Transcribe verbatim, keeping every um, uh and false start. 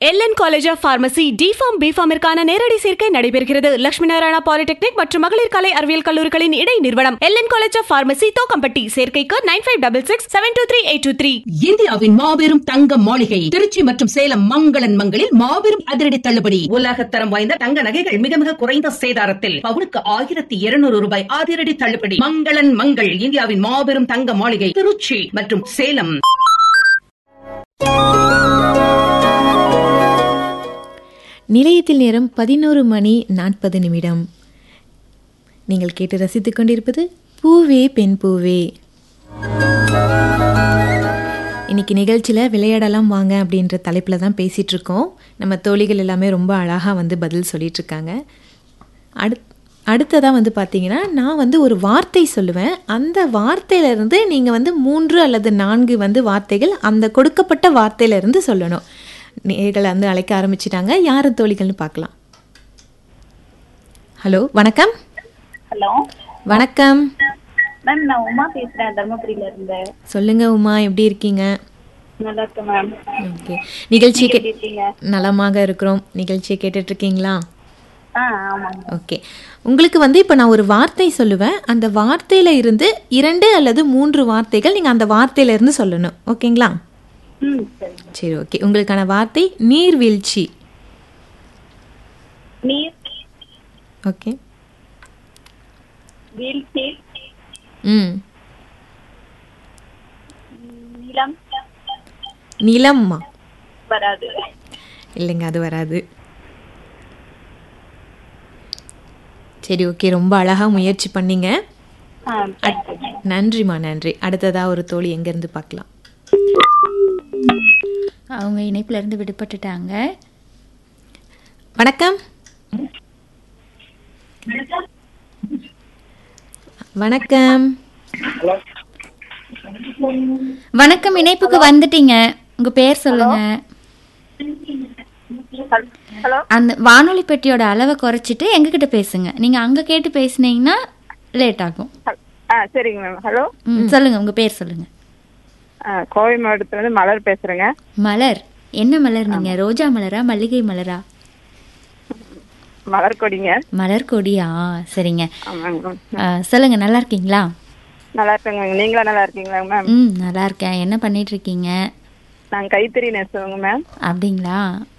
LN college of pharmacy deform பிஃபார்மிற்கான நேரடி சேர்க்கை நடைபெறுகிறது. லட்சுமி நாராயணா பாலிடெக்னிக் மற்றும் மகளிர் கலை அறிவியல் கல்லூரிகளின் இடை நிறுவனம் LN college of pharmacy Thokkampatti. சேர்க்கைக்கு nine five double six seven two three eight two three. இந்தியாவின் மாபெரும் தங்க மாளிகை திருச்சி மற்றும் சேலம் மங்களன் மங்களில் மாபெரும் அதிரடி தள்ளுபடி. உலகத்தரம் வாய்ந்த தங்க நகைகள் மிக மிக குறைந்த சேதாரத்தில் பவுனுக்கு ஆயிரத்தி இருநூறு ரூபாய் அதிரடி தள்ளுபடி. மங்களன் மங்கள் இந்தியாவின் மாபெரும் தங்க மாளிகை திருச்சி மற்றும் சேலம். நிலையத்தில் நேரம் பதினோரு மணி நாற்பது நிமிடம். நீங்கள் கேட்டு ரசித்துக் கொண்டிருப்பது பூவே பெண் பூவே. இன்னைக்கு நிகழ்ச்சியில் விளையாடலாம் வாங்க அப்படின்ற தலைப்பில் தான் பேசிகிட்டு இருக்கோம். நம்ம தோழிகள் எல்லாமே ரொம்ப அழகாக வந்து பதில் சொல்லிகிட்ருக்காங்க. அடுத் அடுத்ததாக வந்து பார்த்தீங்கன்னா, நான் வந்து ஒரு வார்த்தை சொல்லுவேன். அந்த வார்த்தையிலேருந்து நீங்கள் வந்து மூன்று அல்லது நான்கு வந்து வார்த்தைகள் அந்த கொடுக்கப்பட்ட வார்த்தையிலேருந்து சொல்லணும். நேர்களை வந்து அழைக்க ஆரம்பிச்சிட்டாங்க. யார் தோழிகள்னு பார்க்கலாம். ஹலோ, வணக்கம். ஹலோ, வணக்கம் மேம். நான் உமா பேசுறேன், தர்மபுரியில இருந்து. சொல்லுங்க உமா, எப்படி இருக்கீங்க? நல்லா இருக்கேன் மேம். ஓகே, நிகழ்ச்சி நலமாக இருக்கிறோம். நிகழ்ச்சியை கேட்டுட்டு இருக்கீங்களா? ஆ, ஆமாம். ஓகே, உங்களுக்கு வந்து இப்போ நான் ஒரு வார்த்தை சொல்லுவேன். அந்த வார்த்தையில இருந்து இரண்டு அல்லது மூன்று வார்த்தைகள் நீங்கள் அந்த வார்த்தையில இருந்து சொல்லணும். ஓகேங்களா? ம், சரி. சரி, ஓகே. உங்களுக்கான வார்த்தை நீர்வீழ்ச்சி. நீர். ஓகே. வீழ்ச்சி. ம். நிலம். நிலம்மா வராது. இல்லைங்க, அது வராது. சரி, ஓகே, ரொம்ப அழகா முயற்சி பண்ணீங்க. நன்றிம்மா, நன்றி. அடுத்ததா ஒரு தோழி எங்கேருந்து பார்க்கலாம். அவங்க இணைப்புல இருந்து விடுபட்டுட்டாங்க. வணக்கம். வணக்கம். வணக்கம், இணைப்புக்கு வந்துட்டீங்க. உங்க பேர் சொல்லுங்க. ஹலோ. அந்த வானொலி பெட்டியோட அளவை குறைச்சிட்டு எங்ககிட்ட பேசுங்க. நீங்க அங்க கேட்டு பேசுனீங்கன்னா லேட் ஆகும். ஆ, சரிங்க மேம். ஹலோ. ம், சொல்லுங்க, உங்க பேர் சொல்லுங்க. கோவை மாவட்டத்துல இருந்து மலர் பேசுறேங்க. மலர். என்ன மலர்? நீங்க ரோஜா மலரா மல்லிகை மலரா? மலர் கொடிங்க. மலர் கொடியா? சரிங்க. ஆமாங்க. ஆ, சொல்லுங்க, நல்லா இருக்கீங்களா? நல்லா இருக்கேங்க. நீங்களா நல்லா இருக்கீங்களா மேம்? ம், நல்லா இருக்கேன். என்ன பண்ணிட்டு இருக்கீங்க? நான் கைத்தறி நெசவுங்க மேம். அப்படிங்களா?